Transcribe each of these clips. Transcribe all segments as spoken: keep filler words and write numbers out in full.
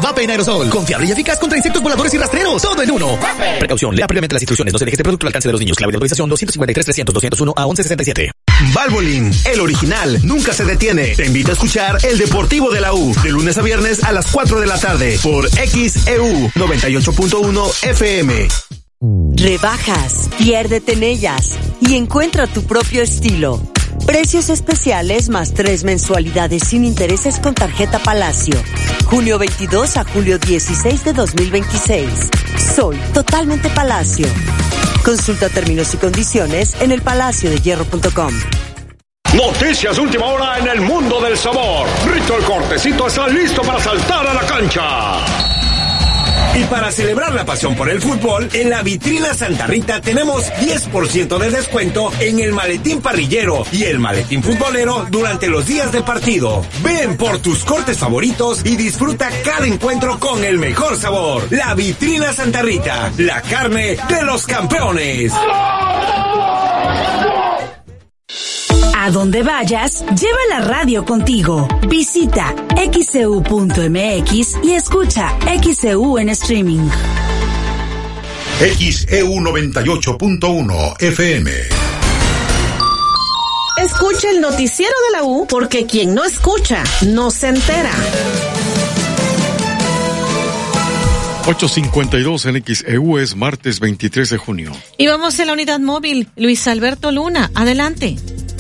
Vape en aerosol. Confiable y eficaz contra insectos voladores y rastreros. Todo en uno. Vape. Precaución. Lea previamente las instrucciones. No se deje este producto al alcance de los niños. Clave de autorización doscientos cincuenta y tres, trescientos, doscientos uno a once sesenta y siete. Valvoline, el original, nunca se detiene. Te invita a escuchar El Deportivo de la U, de lunes a viernes a las cuatro de la tarde, por X E U noventa y ocho punto uno F M. Rebajas, piérdete en ellas y encuentra tu propio estilo. Precios especiales más tres mensualidades sin intereses con tarjeta Palacio. Junio veintidós a julio dieciséis de dos mil veintiséis. Soy totalmente Palacio. Consulta términos y condiciones en el palacio de hierro punto com. Noticias de última hora en el mundo del sabor. Rito el Cortecito está listo para saltar a la cancha. Y para celebrar la pasión por el fútbol, en la vitrina Santa Rita tenemos diez por ciento de descuento en el maletín parrillero y el maletín futbolero durante los días de partido. Ven por tus cortes favoritos y disfruta cada encuentro con el mejor sabor. La vitrina Santa Rita, la carne de los campeones. A donde vayas, lleva la radio contigo. Visita X E U punto M X y escucha X E U en streaming. X E U noventa y ocho punto uno F M. Escucha el noticiero de la U, porque quien no escucha no se entera. ocho cincuenta y dos en X E U, es martes veintitrés de junio. Y vamos a la unidad móvil. Luis Alberto Luna, adelante.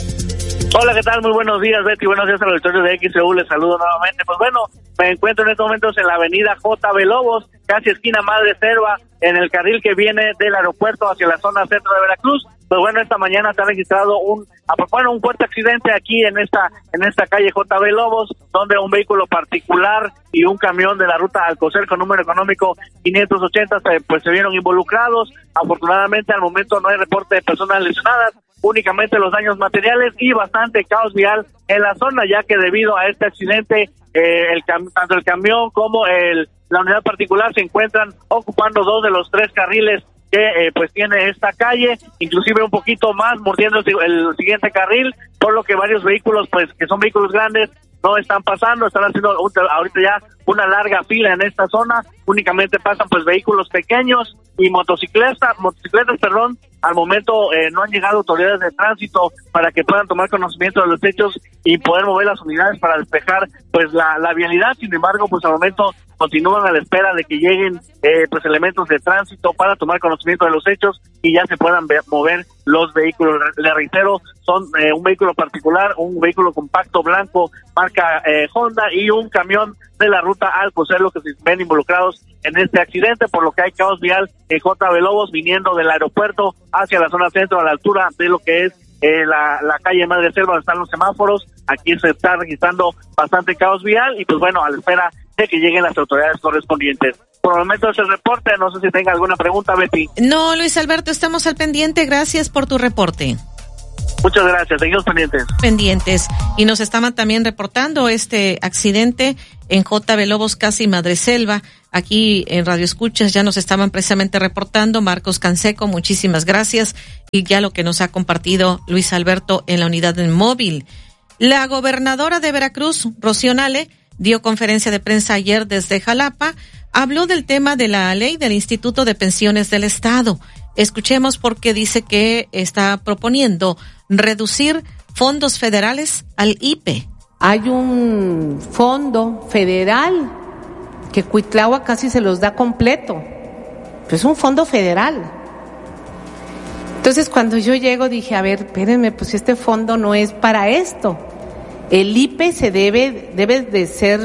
Hola, ¿qué tal? Muy buenos días, Betty. Buenos días al auditorio de X E U. Les saludo nuevamente. Pues bueno, me encuentro en estos momentos en la avenida J B Lobos, casi esquina Madre Selva, en el carril que viene del aeropuerto hacia la zona centro de Veracruz. Pues bueno, esta mañana se ha registrado un, bueno, un fuerte accidente aquí en esta, en esta calle J B Lobos, donde un vehículo particular y un camión de la ruta Alcocer con número económico quinientos ochenta, pues se vieron involucrados. Afortunadamente, al momento no hay reporte de personas lesionadas, únicamente los daños materiales y bastante caos vial en la zona, ya que debido a este accidente, eh, el cam- tanto el camión como el, la unidad particular se encuentran ocupando dos de los tres carriles que eh, pues tiene esta calle, inclusive un poquito más mordiendo el, el siguiente carril, por lo que varios vehículos, pues que son vehículos grandes, no están pasando, están haciendo ahorita ya una larga fila en esta zona, únicamente pasan pues vehículos pequeños y motocicletas, motocicletas, perdón. Al momento eh, no han llegado autoridades de tránsito para que puedan tomar conocimiento de los hechos y poder mover las unidades para despejar pues la, la vialidad. Sin embargo, pues al momento continúan a la espera de que lleguen eh, pues elementos de tránsito para tomar conocimiento de los hechos y ya se puedan ver, mover los vehículos. Le reitero, son eh, un vehículo particular, un vehículo compacto blanco marca eh, Honda y un camión de la ruta Alcocer, lo que se ven involucrados en este accidente, por lo que hay caos vial en J B Lobos viniendo del aeropuerto hacia la zona centro, a la altura de lo que es eh, la, la calle Madre Selva, donde están los semáforos. Aquí se está registrando bastante caos vial y pues bueno, a la espera de que lleguen las autoridades correspondientes. Por el momento es el reporte, no sé si tenga alguna pregunta, Betty. No, Luis Alberto, estamos al pendiente, gracias por tu reporte. Muchas gracias, seguimos pendientes. Pendientes. Y nos estaban también reportando este accidente en J B Lobos, casi Madreselva. Aquí en Radio Escuchas ya nos estaban precisamente reportando. Marcos Canseco, muchísimas gracias. Y ya lo que nos ha compartido Luis Alberto en la unidad móvil. La gobernadora de Veracruz, Rocío Nale, dio conferencia de prensa ayer desde Jalapa. Habló del tema de la ley del Instituto de Pensiones del Estado. Escuchemos porque dice que está proponiendo reducir fondos federales al I P E. Hay un fondo federal que Cuitláhuac casi se los da completo, pero es un fondo federal. Entonces cuando yo llego dije, a ver, espérenme, pues este fondo no es para esto. El I P E se debe, debe de ser,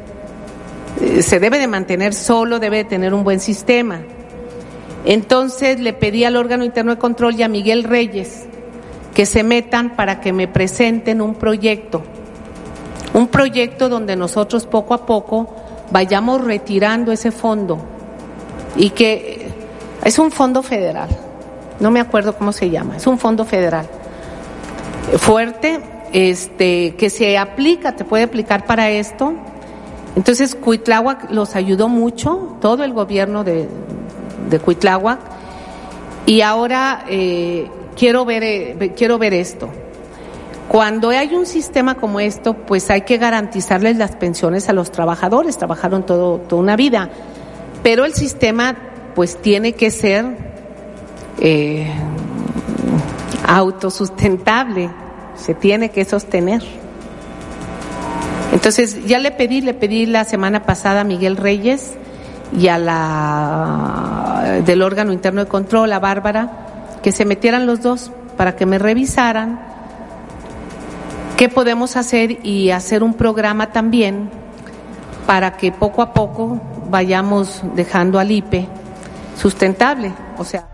se debe de mantener solo, debe de tener un buen sistema. Entonces le pedí al órgano interno de control y a Miguel Reyes que se metan para que me presenten un proyecto, un proyecto donde nosotros poco a poco vayamos retirando ese fondo y que es un fondo federal, no me acuerdo cómo se llama, es un fondo federal fuerte, este, que se aplica, te puede aplicar para esto. Entonces Cuitláhuac los ayudó mucho, todo el gobierno de de Cuitláhuac, y ahora eh, quiero ver eh, quiero ver esto. Cuando hay un sistema como esto, pues hay que garantizarles las pensiones a los trabajadores, trabajaron todo, toda una vida, pero el sistema pues tiene que ser eh, autosustentable, se tiene que sostener. Entonces ya le pedí, le pedí la semana pasada a Miguel Reyes y a la del órgano interno de control, a Bárbara, que se metieran los dos para que me revisaran qué podemos hacer y hacer un programa también para que poco a poco vayamos dejando al I P E sustentable, o sea.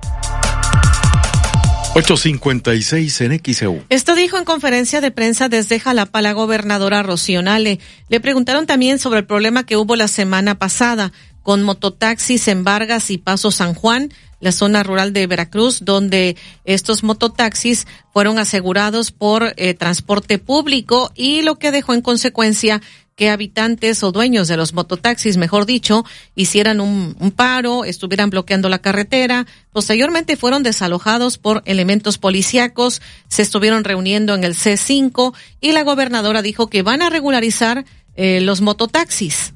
ocho cincuenta y seis en X E U. Esto dijo en conferencia de prensa desde Jalapa la gobernadora Rocío Nale. Le preguntaron también sobre el problema que hubo la semana pasada con mototaxis en Vargas y Paso San Juan, la zona rural de Veracruz, donde estos mototaxis fueron asegurados por eh, transporte público, y lo que dejó en consecuencia que habitantes o dueños de los mototaxis, mejor dicho, hicieran un, un paro, estuvieran bloqueando la carretera. Posteriormente fueron desalojados por elementos policíacos, se estuvieron reuniendo en el C cinco y la gobernadora dijo que van a regularizar eh, los mototaxis.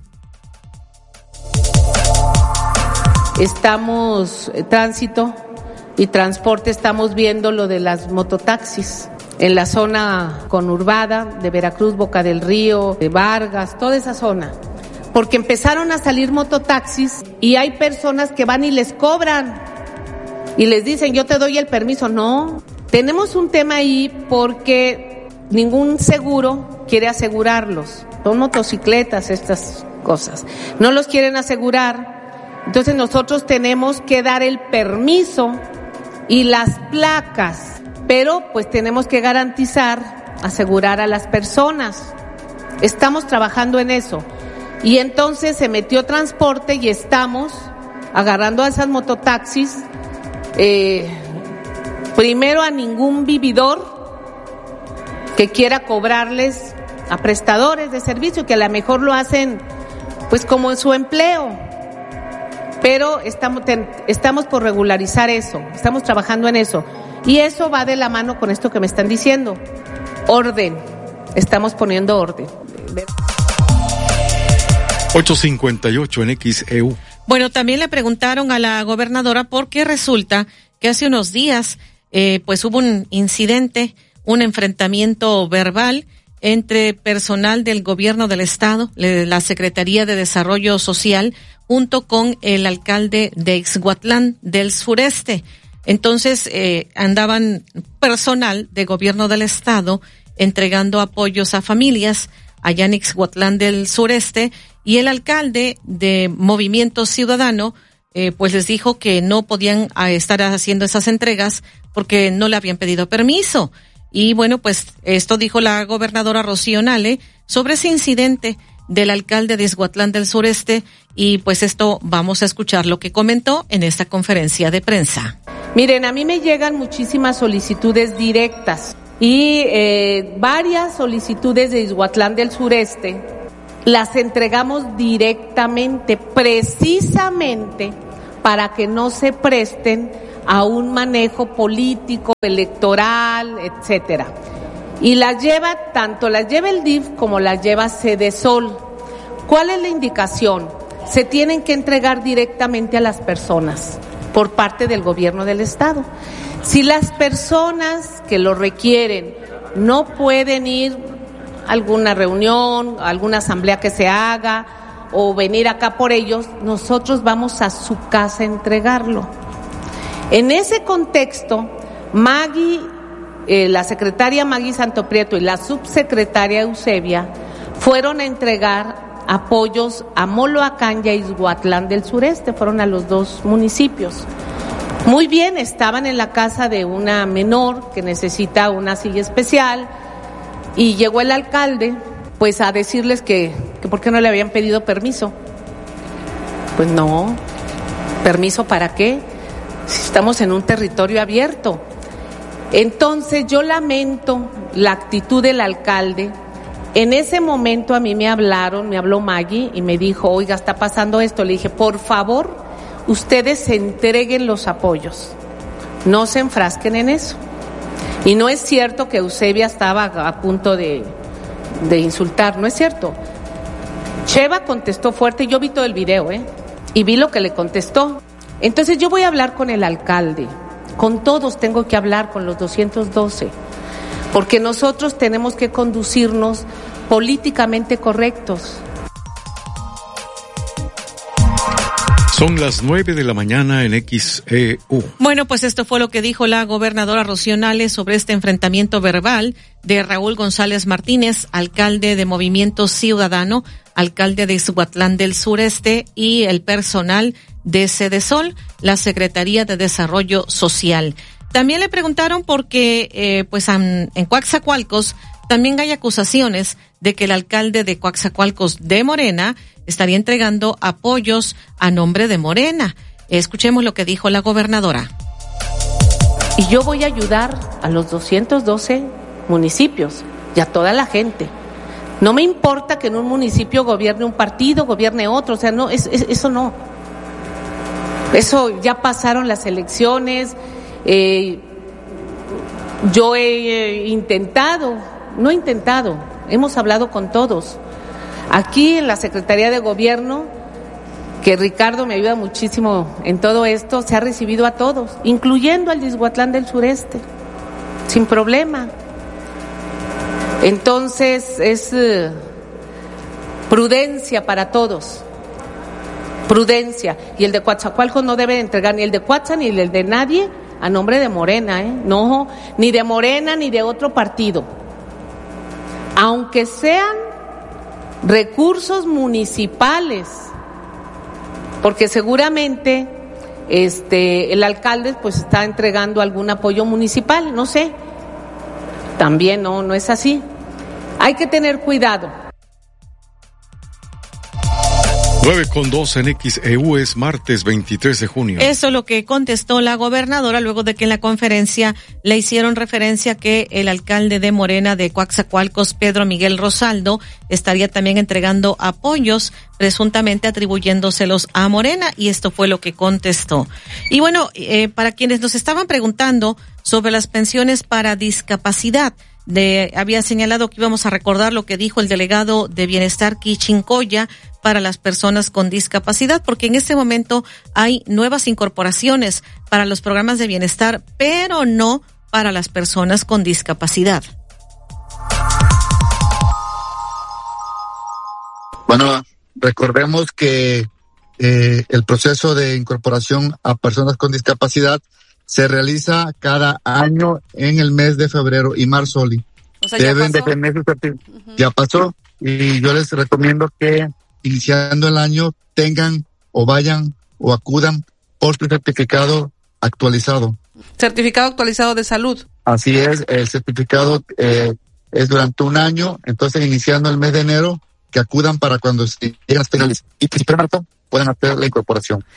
Estamos, eh, tránsito y transporte, estamos viendo lo de las mototaxis en la zona conurbada de Veracruz, Boca del Río, de Vargas, toda esa zona, porque empezaron a salir mototaxis y hay personas que van y les cobran y les dicen yo te doy el permiso. No, tenemos un tema ahí porque ningún seguro quiere asegurarlos, son motocicletas estas cosas, no los quieren asegurar, entonces nosotros tenemos que dar el permiso y las placas, pero pues tenemos que garantizar, asegurar a las personas. Estamos trabajando en eso. Y entonces se metió transporte y estamos agarrando a esas mototaxis, eh, primero a ningún vividor que quiera cobrarles a prestadores de servicio, que a lo mejor lo hacen pues como en su empleo. Pero estamos, ten, estamos por regularizar eso, estamos trabajando en eso. Y eso va de la mano con esto que me están diciendo. Orden. Estamos poniendo orden. ocho cincuenta y ocho en X E U. Bueno, también le preguntaron a la gobernadora por qué resulta que hace unos días eh, pues hubo un incidente, un enfrentamiento verbal entre personal del gobierno del estado, la Secretaría de Desarrollo Social, junto con el alcalde de Ixhuatlán del Sureste. Entonces eh, andaban personal de gobierno del estado entregando apoyos a familias allá en Ixhuatlán del Sureste, y el alcalde de Movimiento Ciudadano eh, pues les dijo que no podían a, estar haciendo esas entregas porque no le habían pedido permiso. Y bueno, pues esto dijo la gobernadora Rocío Nale sobre ese incidente del alcalde de Ixhuatlán del Sureste, y pues esto vamos a escuchar lo que comentó en esta conferencia de prensa. Miren, a mí me llegan muchísimas solicitudes directas y eh, varias solicitudes de Ixhuatlán del Sureste las entregamos directamente, precisamente para que no se presten a un manejo político, electoral, etcétera. Y las lleva, tanto las lleva el D I F como las lleva Sedesol. ¿Cuál es la indicación? Se tienen que entregar directamente a las personas por parte del gobierno del estado. Si las personas que lo requieren no pueden ir a alguna reunión, a alguna asamblea que se haga o venir acá por ellos, nosotros vamos a su casa a entregarlo. En ese contexto, Maggie, eh, la secretaria Maggie Santoprieto y la subsecretaria Eusebia fueron a entregar apoyos a Moloacán y a Ixhuatlán del Sureste, fueron a los dos municipios. Muy bien, estaban en la casa de una menor que necesita una silla especial y llegó el alcalde pues a decirles que, que por qué no le habían pedido permiso. Pues no, ¿permiso para qué? Si estamos en un territorio abierto. Entonces yo lamento la actitud del alcalde. En ese momento a mí me hablaron, me habló Maggie y me dijo, oiga, está pasando esto. Le dije, por favor, ustedes entreguen los apoyos, no se enfrasquen en eso. Y no es cierto que Eusebia estaba a punto de, de insultar, no es cierto. Cheva contestó fuerte, yo vi todo el video, ¿eh? Y vi lo que le contestó. Entonces yo voy a hablar con el alcalde, con todos tengo que hablar, con los doscientos doce, porque nosotros tenemos que conducirnos políticamente correctos. Son las nueve de la mañana en X E U. Bueno, pues esto fue lo que dijo la gobernadora Rocío Nale sobre este enfrentamiento verbal de Raúl González Martínez, alcalde de Movimiento Ciudadano, alcalde de Izhuatlán del Sureste, y el personal de Cedesol, la Secretaría de Desarrollo Social. También le preguntaron porque, eh, pues en, en Coatzacoalcos también hay acusaciones de que el alcalde de Coatzacoalcos de Morena estaría entregando apoyos a nombre de Morena. Escuchemos lo que dijo la gobernadora. Y yo voy a ayudar a los doscientos doce municipios y a toda la gente. No me importa que en un municipio gobierne un partido, gobierne otro, o sea, no, es, es, eso no. Eso ya pasaron las elecciones. Eh, yo he eh, intentado, no he intentado, hemos hablado con todos. Aquí en la Secretaría de Gobierno, que Ricardo me ayuda muchísimo en todo esto, se ha recibido a todos, incluyendo al de Izhuatlán del Sureste, sin problema. Entonces es eh, prudencia para todos, prudencia. Y el de Coatzacoalcos no debe entregar ni el de Coatza ni el de nadie a nombre de Morena, ¿eh? No, ni de Morena ni de otro partido. Aunque sean recursos municipales, porque seguramente este el alcalde pues está entregando algún apoyo municipal, no sé. También no, no es así. Hay que tener cuidado. nueve con dos en X E U, es martes veintitrés de junio. Eso es lo que contestó la gobernadora luego de que en la conferencia le hicieron referencia que el alcalde de Morena de Coatzacoalcos, Pedro Miguel Rosaldo, estaría también entregando apoyos, presuntamente atribuyéndoselos a Morena, y esto fue lo que contestó. Y bueno, eh, para quienes nos estaban preguntando sobre las pensiones para discapacidad, de había señalado que íbamos a recordar lo que dijo el delegado de Bienestar Quichincoya para las personas con discapacidad, porque en este momento hay nuevas incorporaciones para los programas de bienestar, pero no para las personas con discapacidad. Bueno, recordemos que eh, el proceso de incorporación a personas con discapacidad se realiza cada año en el mes de febrero y marzo. O sea, deben de tener su certificado. Uh-huh. Ya pasó, y yo les recomiendo que iniciando el año tengan o vayan o acudan por su certificado actualizado. Certificado actualizado de salud. Así es, el certificado eh, es durante un año, entonces iniciando el mes de enero, que acudan para cuando lleguen las finales y principio de marzo puedan hacer la incorporación.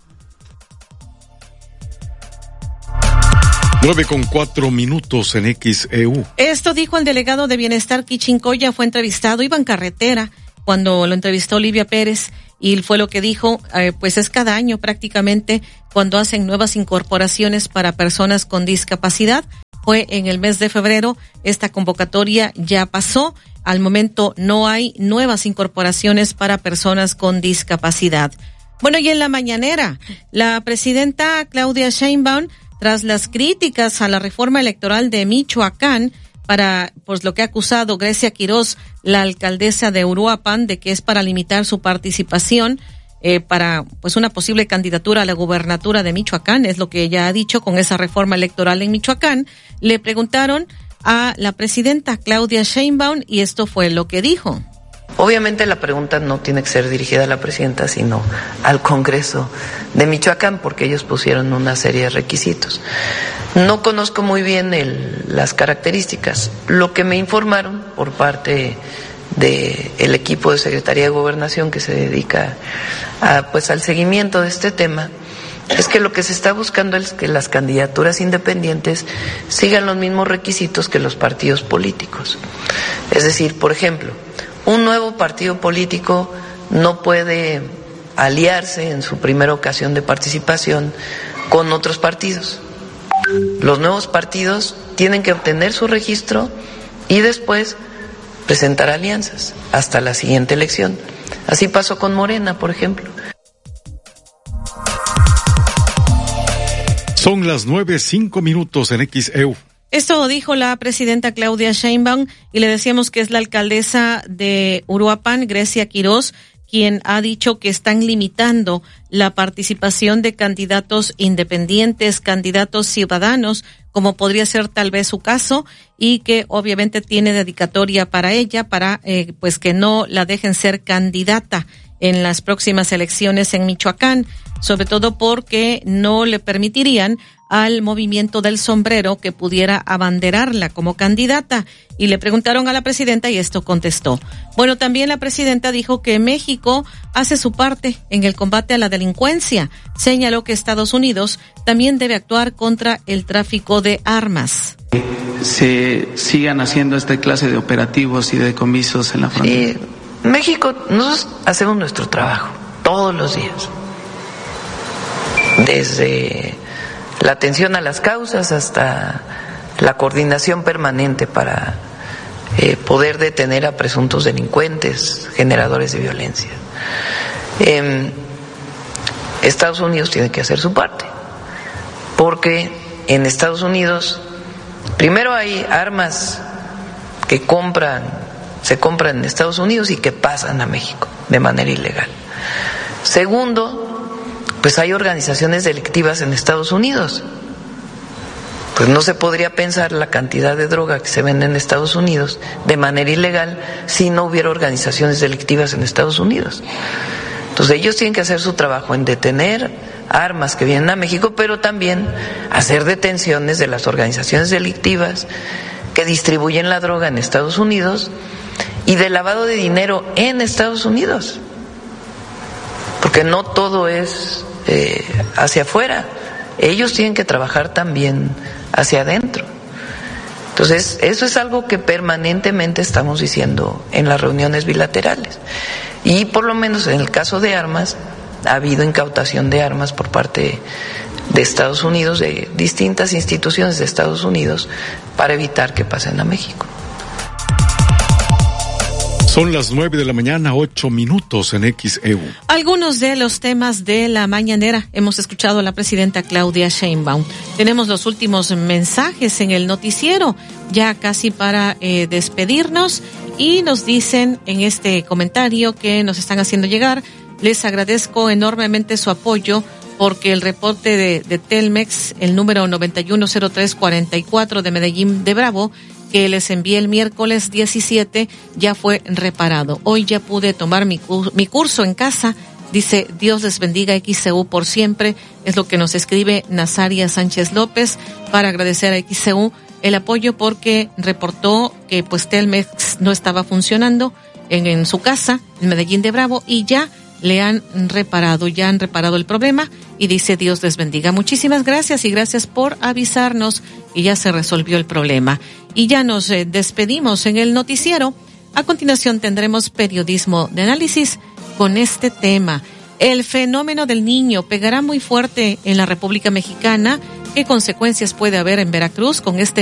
Nueve con cuatro minutos en X E U. Esto dijo el delegado de Bienestar Quichincoya, fue entrevistado, iba en carretera cuando lo entrevistó Olivia Pérez, y fue lo que dijo, eh, pues es cada año prácticamente cuando hacen nuevas incorporaciones para personas con discapacidad. Fue en el mes de febrero, esta convocatoria ya pasó, al momento no hay nuevas incorporaciones para personas con discapacidad. Bueno, y en la mañanera, la presidenta Claudia Sheinbaum, tras las críticas a la reforma electoral de Michoacán, para pues lo que ha acusado Grecia Quirós, la alcaldesa de Uruapan, de que es para limitar su participación eh, para pues una posible candidatura a la gubernatura de Michoacán, es lo que ella ha dicho con esa reforma electoral en Michoacán. Le preguntaron a la presidenta Claudia Sheinbaum y esto fue lo que dijo. Obviamente la pregunta no tiene que ser dirigida a la presidenta, sino al Congreso de Michoacán, porque ellos pusieron una serie de requisitos. No conozco muy bien el, las características. Lo que me informaron por parte de el equipo de Secretaría de Gobernación que se dedica a, pues, al seguimiento de este tema, es que lo que se está buscando es que las candidaturas independientes sigan los mismos requisitos que los partidos políticos. Es decir, por ejemplo, un nuevo partido político no puede aliarse en su primera ocasión de participación con otros partidos. Los nuevos partidos tienen que obtener su registro y después presentar alianzas hasta la siguiente elección. Así pasó con Morena, por ejemplo. Son las nueve, cinco minutos en X E U. Esto dijo la presidenta Claudia Sheinbaum y le decíamos que es la alcaldesa de Uruapan, Grecia Quirós, quien ha dicho que están limitando la participación de candidatos independientes, candidatos ciudadanos, como podría ser tal vez su caso, y que obviamente tiene dedicatoria para ella, para eh, pues que no la dejen ser candidata en las próximas elecciones en Michoacán, sobre todo porque no le permitirían al movimiento del sombrero que pudiera abanderarla como candidata. Y le preguntaron a la presidenta y esto contestó. Bueno, también la presidenta dijo que México hace su parte en el combate a la delincuencia. Señaló que Estados Unidos también debe actuar contra el tráfico de armas. Se sigan haciendo esta clase de operativos y de decomisos en la frontera. Sí. México, nosotros hacemos nuestro trabajo todos los días. Desde la atención a las causas hasta la coordinación permanente para eh, poder detener a presuntos delincuentes, generadores de violencia. Eh, Estados Unidos tiene que hacer su parte, porque en Estados Unidos primero hay armas que compran, se compran en Estados Unidos y que pasan a México de manera ilegal. Segundo, pues hay organizaciones delictivas en Estados Unidos. Pues no se podría pensar la cantidad de droga que se vende en Estados Unidos de manera ilegal si no hubiera organizaciones delictivas en Estados Unidos. Entonces ellos tienen que hacer su trabajo en detener armas que vienen a México, pero también hacer detenciones de las organizaciones delictivas que distribuyen la droga en Estados Unidos y de lavado de dinero en Estados Unidos. Porque no todo es eh, hacia afuera. Ellos tienen que trabajar también hacia adentro. Entonces, eso es algo que permanentemente estamos diciendo en las reuniones bilaterales. Y por lo menos en el caso de armas, ha habido incautación de armas por parte de Estados Unidos, de distintas instituciones de Estados Unidos, para evitar que pasen a México. Son las nueve de la mañana, ocho minutos en X E U. Algunos de los temas de la mañanera. Hemos escuchado a la presidenta Claudia Sheinbaum. Tenemos los últimos mensajes en el noticiero, ya casi para eh, despedirnos. Y nos dicen en este comentario que nos están haciendo llegar: les agradezco enormemente su apoyo porque el reporte de, de Telmex, el número noventa y uno cero tres cuarenta y cuatro de Medellín de Bravo, que les envié el miércoles diecisiete, ya fue reparado. Hoy ya pude tomar mi, mi curso en casa. Dice, Dios les bendiga X C U por siempre. Es lo que nos escribe Nazaria Sánchez López para agradecer a X C U el apoyo, porque reportó que pues Telmex no estaba funcionando en, en su casa, en Medellín de Bravo, y ya le han reparado, ya han reparado el problema, y dice Dios les bendiga. Muchísimas gracias y gracias por avisarnos, y ya se resolvió el problema. Y ya nos eh, despedimos en el noticiero. A continuación tendremos periodismo de análisis con este tema. El fenómeno del Niño pegará muy fuerte en la República Mexicana. ¿Qué consecuencias puede haber en Veracruz con este